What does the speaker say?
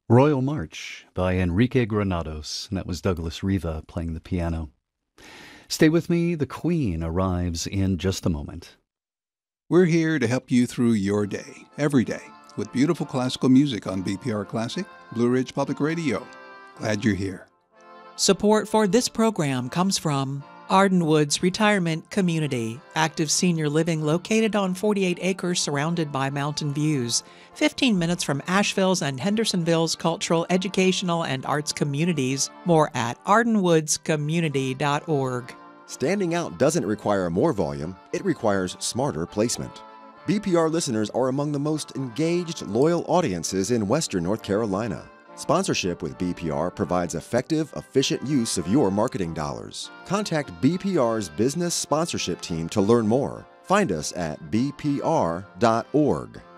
Royal March by Enrique Granados, and that was Douglas Riva playing the piano. Stay with me, the Queen arrives in just a moment. We're here to help you through your day, every day, with beautiful classical music on BPR Classic, Blue Ridge Public Radio. Glad you're here. Support for this program comes from Ardenwoods Retirement Community, active senior living located on 48 acres surrounded by mountain views. 15 minutes from Asheville's and Hendersonville's cultural, educational, and arts communities. More at ardenwoodscommunity.org. Standing out doesn't require more volume, it requires smarter placement. BPR listeners are among the most engaged, loyal audiences in Western North Carolina. Sponsorship with BPR provides effective, efficient use of your marketing dollars. Contact BPR's business sponsorship team to learn more. Find us at bpr.org.